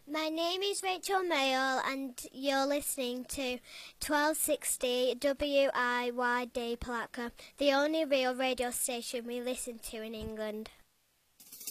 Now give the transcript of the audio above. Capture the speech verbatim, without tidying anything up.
My name is Rachel Mayle and you're listening to twelve sixty W I Y D Palatka, the only real radio station we listen to in England.